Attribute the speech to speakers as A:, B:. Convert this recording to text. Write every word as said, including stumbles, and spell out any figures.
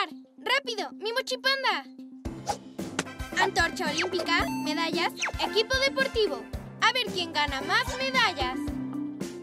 A: ¡Rápido! ¡Mi mochipanda! Antorcha olímpica, medallas, equipo deportivo. A ver quién gana más medallas.